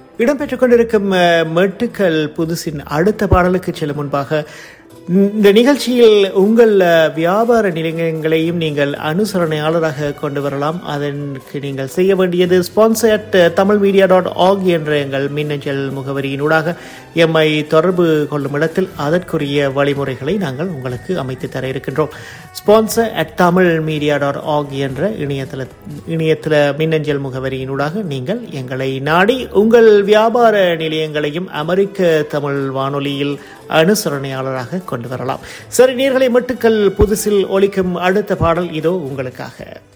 இடம்பெற்றுக் கொண்டிருக்கும் மெட்டுக்கள் புதுசின் அடுத்த பாடலுக்கு செல்லும் முன்பாக இந்த நிகழ்ச்சியில் உங்கள் வியாபார நிலையங்களையும் நீங்கள் அனுசரணையாளராக கொண்டு வரலாம். அதற்கு நீங்கள் செய்ய வேண்டியது sponsor@tamilmedia.org என்ற எங்கள் மின்னஞ்சல் முகவரியினூடாக எம்மை தொடர்பு கொள்ளும் இடத்தில் அதற்குரிய வழிமுறைகளை நாங்கள் உங்களுக்கு அமைத்து தர இருக்கின்றோம். sponsor@tamilmedia.org என்ற இணையத்தில் மின்னஞ்சல் முகவரியினூடாக நீங்கள் எங்களை நாடி உங்கள் வியாபார நிலையங்களையும் அமெரிக்க தமிழ் வானொலியில் அனுசரணையாளராக கொண்டு வரலாம். சரி நேயர்களே, மெட்டுக்கள் புதுசில் ஒலிக்கும் அடுத்த பாடல் இதோ உங்களுக்காக.